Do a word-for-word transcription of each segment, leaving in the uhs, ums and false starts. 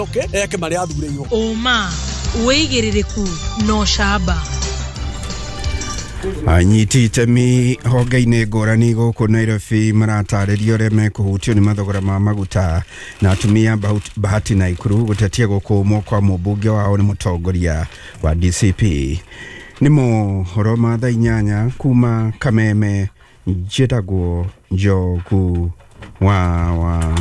okay eke mari athureyo oma weigiririku no shaba anyiti temi hogaine ngorani guku Nairobi maratarĩria ũrĩa mekuhutio nĩ mathogora ma maguta na atumia Bahati Naikuru gutetia gũkũmwo kwa mũmbunge wao nĩ mũtongoria wa D C P nĩ mohoro ma thaa inyanya kuma Kameme njĩtagwo Njogu wa wa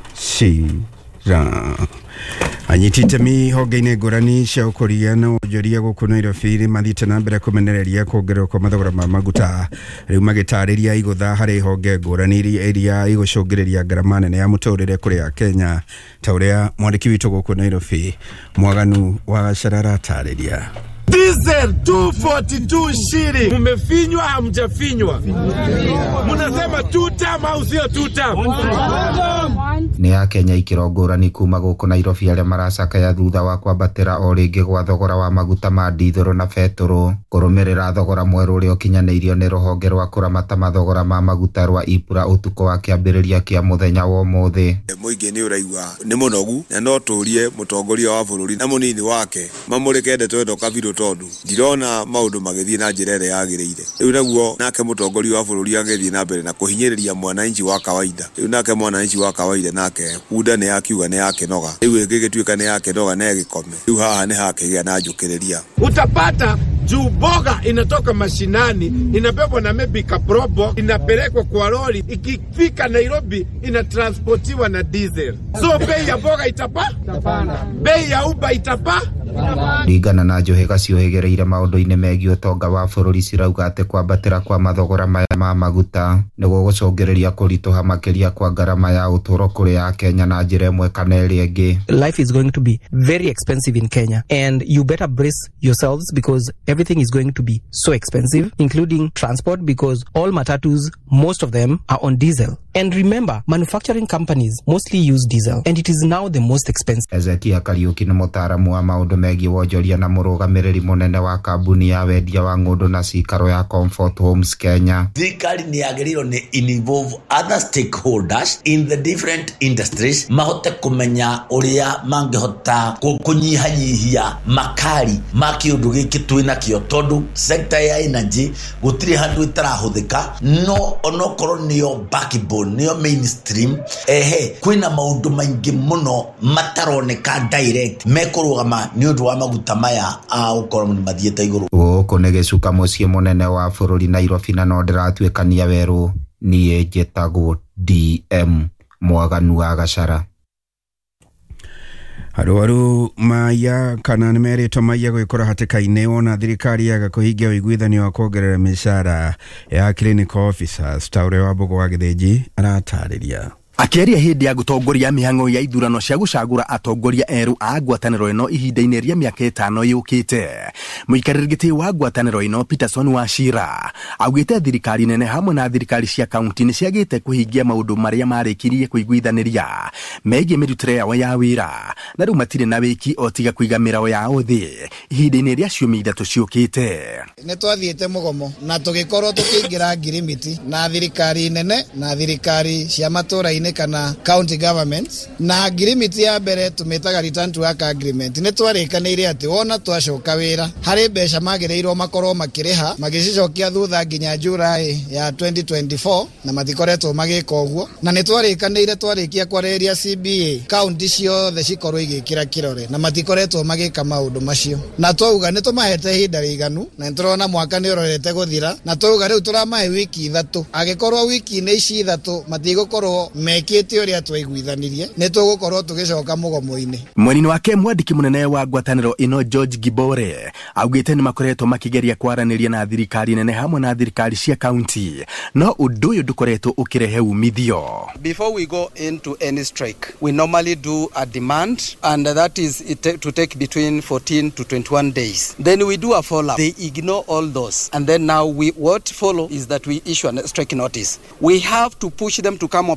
Shira anyiti temi hogaine ngorani cia ũkũria na ũnjũria gũkũ Nairobi mathite na mbere kũmenereria kuongererwo kwa mathogora ma maguta rĩu magĩtarĩria igũtha harĩ honge ngũrani iria igũcũngĩrĩria ngarama nene ya mũtũrĩre kũrĩ Kenya ta ũrĩa mwandĩki witũ gũkũ Nairobi Mwaganu wa Gacara atarĩria. Diesel two forty-two shilling. Mumefinywa hamjafinywa. Munasema two term au sio two term? Ni ya Kenya ikirongorani kuma guku Nairobi aria maracakaya thutha wa kwambatira o ringi gwa thogora wa maguta ma dithero na betoro kurumirira thogora mweru uri ukinyaneirio ni ruhonge rwa kuramata mathogora ma maguta rwa Ipura utuko wa kiambiriria kia muthenya wa umuthi. Muingi ni uraigwa ni munogu na no turie mutongoria wa bururi na munini wake mamurikende twendo kabiru tondu ndirona maundu magithie na njira ire yagirire riu naguo nake mutongoria wa bururi agithie na mbere na kuhinyiriria mwananchi wa kawaida riu nake mwananchi wa kawaida nake huda ni akiuga ni yake noga riu igigituika ni yake noga na gikome riu haha ni hakigia na njukiriria utapata juu boga inatoka mashinani inabebwa na maybe kaprobo inapelekwa kwa lori ikifika Nairobi inatransportiwa na diesel so bei ya boga itapa itapanda bei ya uba itapa Ligana na Njohega ciohegereire maundu-ini megie utonga wa bururi cirauga ati kwambatira kwa mathogora maya ma maguta niguo gucungiriria kurituha makiria kwa ngarama ya uturo kuri ya Kenya na njira imwe kana iri ingi. Life is going to be very expensive in Kenya and you better brace yourselves because everything is going to be so expensive including transport because all matatus most of them are on diesel. And remember, manufacturing companies mostly use diesel and it is now the most expensive. Ezekia Kariuki ni mutaramu wa maundu megie wonjoria na murugamiriri munene wa kambuni ya wendia wa ngundu na cikaro ya Comfort Homes Kenya. Thirikari ni yagĩrĩirwo ni involve other stakeholders in the different industries mahote kumenya uria mangihota kunyihanyihia makari ma kiundu giki twina kio tondu sector ya energy gutiri handu itarahuthika no onokorwo niyo backbone niyo mainstream ehe kwina maundu maingi muno mataroneka direct mekurugama ni undu wa maguta maya a ukorwo ni mathiete iguru guku ni gicuka mucii munene wa bururi Nairobi na no ndiratwikania weru nie njitagwo D M Mwaganu wa Gacara. Haruaru maya kana nimerito maya gwikora hatikaine ona thirikari yaga kuhingia uiguithanio wa kuongerera mishara ya clinical officers taure wa Mbogo wa Githinji aratariria. Akiaria hindi ya gutongoria mihango ya ithurano cia gucagura atongoria eru a ngwataniro ino ihinda-ini ria miaka itano yukite muikarĩri gĩtĩ wa ngwataniro ino Peterson Wachira augite thirikari nene hamwe na thirikari cia kaunti ni ciagite kuhingia maundu maria marikirie kuiguithaniria megie mirutire yao ya wira na riu matire na wiki otiga kuiga mirao yao thi ihinda-ini ria ciumia ithatu ciukite. Ni twathiete mugomo na tugikorwo tukiingira ngirimiti na thirikari nene na thirikari cia matura kana county governments na agreement ya mbere tumetaga return to work agreement ni twarĩkanĩire ati wona twacoka wĩra harĩ mbeca magĩrĩirwo makorwo makĩrĩha magĩcicokia thutha nginya July ya twenty twenty-four na matikoretwo magĩka ũguo na nĩ twarĩkanĩire twarĩkia kwareria C B A county ciothe cikorwo igĩkĩra kĩrore na matikoretwo magĩka maũndũ macio na twauga nĩ tũmahete ihinda rĩiganu na nĩtũrona mwaka nĩ ũrorete gũthira na twauga rĩu tũramahe wiki ithatũ agĩkorwo wiki nĩ ici ithatũ matigũkorwo mekete uria twaiguithanirie ne tugukorwo tugicoka mugomo-ini. Mwini wake mwandiki munene wa ngwataniro ino George Gibore augite ni makoretwo makigeria kwaraniria na thirikari nene hamwe na thirikari cia county no undu uyu ndukoretwo ukirehe umithio. Before we go into any strike we normally do a demand and that is it to take between fourteen to twenty-one days. Then we do a follow up. They ignore all those and then now we what follow is that we issue a strike notice. We have to push them to come up back on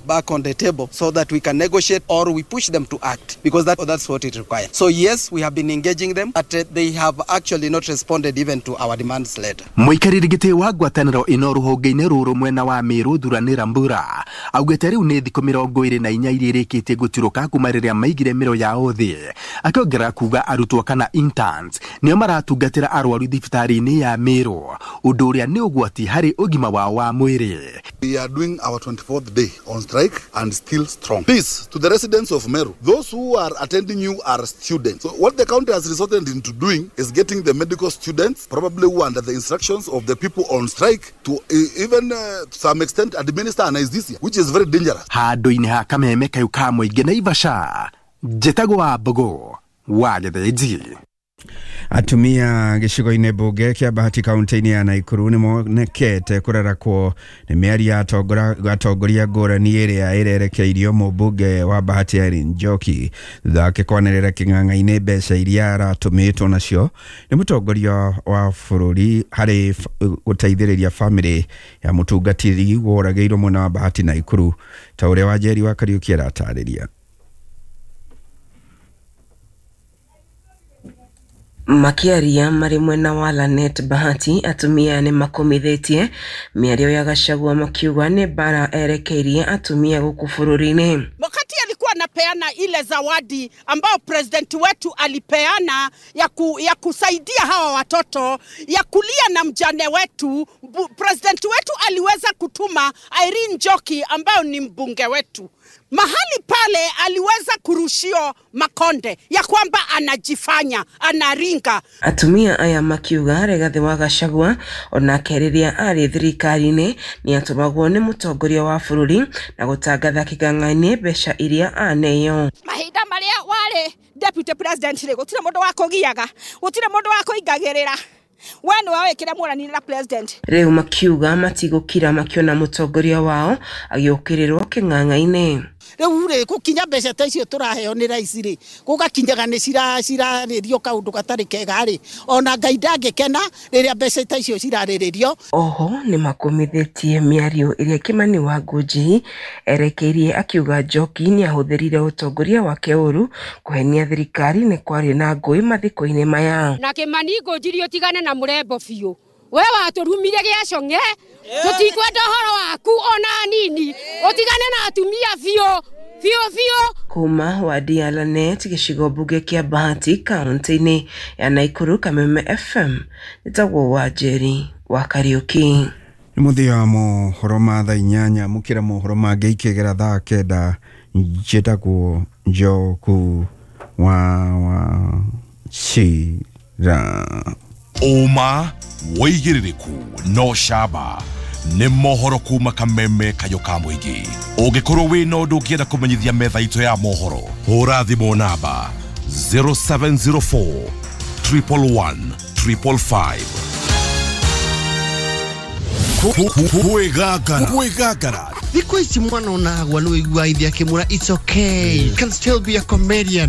the table so that we can negotiate or we push them to act, because that, that's what it requires. So yes, we have been engaging them, but uh, they have actually not responded even to our demands letter. Muikariri giti wa ngwataniro ino ruhonge-ini ruru mwena wa Miru Thuranira Mbura augite riu ni thikũ mĩrongo ĩrĩ na inya iria ĩrĩkĩtie gũtirũka kuma rĩrĩa maigire mĩro yao thĩ, akĩongerera kuga arutwo kana interns nĩo maratungatĩra arwaru thibitarĩ-inĩ ya Miru, ũndũ ũrĩa nĩ ũgwati harĩ ũgima wao wa mwĩrĩ. We are doing our twenty-fourth day on strike and still strong. Peace to the residents of Meru. Those who are attending you are students. So what the county has resorted into doing is getting the medical students, probably who under the instructions of the people on strike, to uh, even uh, to some extent administer anesthesia, which is very dangerous. Handũ-inĩ ha kameme kau ka mũingĩ Naivasha, njĩtagwo wa Mbogo wa Gĩthĩnji. Atumia gĩcigo-inĩ mbunge kĩa Bahati kaunti-inĩ ya Nakuru nĩ monekete kũrarakwo nĩ mĩario ya atongoria ngũrani ĩrĩa ĩrerekeirio mũmbunge wa Bahati Irene Njoki thutha wa kwanĩrĩra kĩng'ang'a-inĩ mbeca iria aratũmĩtwo nacio nĩ mũtongoria wa bũrũri harĩ gũteithĩrĩria famĩlĩ ya mũtungatĩri woragĩirwo mwena wa Bahati Nakuru, ta ũrĩa Wanjeri wa Kariuki aratarĩria. Makiaria mari mwena wa Lanet Bahati, atumia ni makomithetie miario ya Gachagua makiuga ni bara erekeirie atumia gũkũ bũrũri-inĩ. Wakati alikuwa anapeana ile zawadi ambao president wetu alipeana ya, ku, ya kusaidia hawa watoto ya kulia na mjane wetu, president wetu aliweza kutuma Irene Njoki ambao ni mbunge wetu. Mahali pale aliweza kurushio makonde ya kwamba anajifanya, anaringa. Atumia aya makiuga Rigathi wa Gachagua onake rĩrĩa arĩ thirikari-inĩ ni atũmagwo nĩ mũtongoria wa bũrũri na gũtangatha kĩng'ang'a-inĩ mbeca iria aneyo. Mahinda marĩa warĩ deputy president rĩ gũtirĩ mũndũ wa kũgiaga, gũtirĩ mũndũ wa kũingagĩrĩra. Wenu wawe kira murani na president. Rĩu makiuga matigũkira makiona mũtongoria wao agĩũkĩrĩrwo kĩng'ang'a-inĩ. Rĩu rĩ gũkinya mbeca ta icio tũraheo nĩ raici rĩ gũgakinyaga nĩ cira cirarĩrio kaũndũ gatarĩ kega rĩ ona Ngai ndangĩkena rĩrĩa mbeca ta icio cirarĩrĩrio. Oho nĩ makomithetie mĩario ĩrĩa Kimani Wangũnji erekeirie akiuga Njoki nĩ ahũthĩrire ũtongoria wake ũru kũhenia thirikari nĩ kwarĩ na ngũĩ mathiko-inĩ maya. Na Kimani Ngũnji ũtigane na mũrembo biũ. We watũrumire gĩacong'e tũtikwenda ũhoro waku ona nini ũtigane na atumia biũ biũ biũ. Kuma wadi ya Lanet gĩcigo mbunge kĩa Bahati kaunti-inĩ ya Nakuru, Kameme F M, nĩtagwo Wanjeri wa Kariuki. Nĩ mũthia wa mohoro ma thaa inyanya mũkĩra mohoro mangĩ ikĩgera thaa kenda njĩtagwo Njoku wa wa Shira. Oma woigĩrĩrĩku no shaba nĩ mohoro kuma Kameme kayo ka mũingĩ. Ũngĩkorwo wĩna ũndũ ũngĩenda kũmenyithia metha itũ ya mohoro, hũra thimũ namba zero seven zero four, one one one, five five five. Kwĩgakara kwĩgakara Thiko ici mwana onagwa no igua ithia kimura, it's okay, can still be a comedian.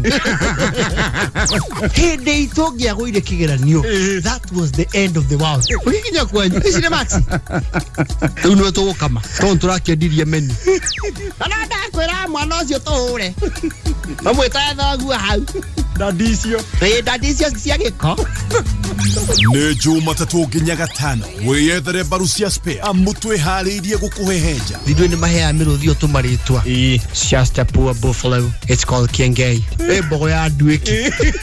Hey day togia goire kigeranio, that was the end of the world. Ukikinya kwanyu icire maxi uno to kama tonto rakendirie meni ana ndakwira mwana ucio tuhure amweta thagu hau dadisio eh dadisio cia giko nĩ Jumatatũ nginya Gatano wĩyethere mbaru cia spare amũtwe harĩirie gũkũhehenja thindwe nĩ mahea mĩrũthio tũmarĩtwa eh just a poor buffalo, it's called Kiengei. Eh bogo ya duiki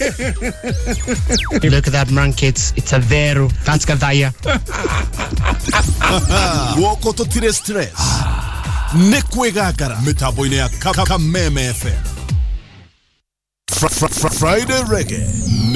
look at that markets, it's a vero, that's Kathaya. Woko tũtire stress nĩ kwĩgakara mĩtambo-inĩ ya Kameme F M. Friday Reggae.